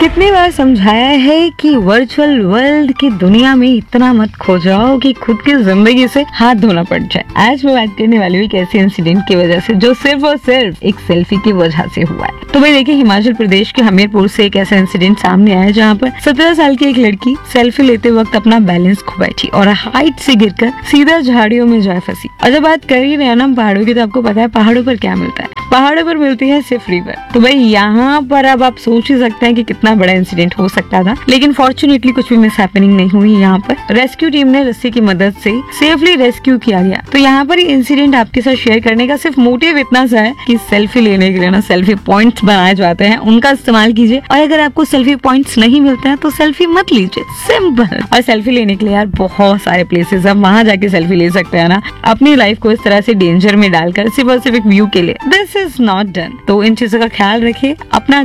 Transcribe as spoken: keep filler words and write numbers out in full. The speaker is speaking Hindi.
कितनी बार समझाया है कि वर्चुअल वर्ल्ड की दुनिया में इतना मत खो जाओ कि खुद की जिंदगी से हाथ धोना पड़ जाए। आज मैं बात करने वाली हूँ एक ऐसे इंसिडेंट की वजह से जो सिर्फ और सिर्फ एक सेल्फी की वजह से हुआ है। तो भाई देखिए, हिमाचल प्रदेश के हमीरपुर से एक ऐसा इंसिडेंट सामने आया जहाँ पर सत्रह साल की एक लड़की सेल्फी लेते वक्त अपना बैलेंस खो बैठी और हाइट से गिरकर सीधा झाड़ियों में जा फंसी। और जब बात कर ही रहे हैं ना पहाड़ों की, तो आपको पता है पहाड़ों पर क्या मिलता है? पहाड़ों पर मिलती है सिर्फ रिवर। तो भाई यहाँ पर अब आप सोच ही सकते हैं कि कितना बड़ा इंसिडेंट हो सकता था, लेकिन फॉर्चुनेटली कुछ भी मिस हैपनिंग नहीं हुई। यहाँ पर रेस्क्यू टीम ने रस्सी की मदद से सेफली रेस्क्यू किया गया। तो यहाँ पर ये इंसिडेंट आपके साथ शेयर करने का सिर्फ मोटिव इतना सा है कि सेल्फी लेने के लिए ना सेल्फी पॉइंट्स बनाए जाते हैं, उनका इस्तेमाल कीजिए। और अगर आपको सेल्फी पॉइंट्स नहीं मिलते हैं तो सेल्फी मत लीजिए, सिंपल। और सेल्फी लेने के लिए यार बहुत सारे प्लेसेस है, वहां जाके सेल्फी ले सकते हैं ना, अपनी लाइफ को इस तरह से डेंजर में डालकर सिर्फ और सिर्फ एक व्यू के लिए। This is not done. तो इन चीजों का ख्याल रखिए, अपना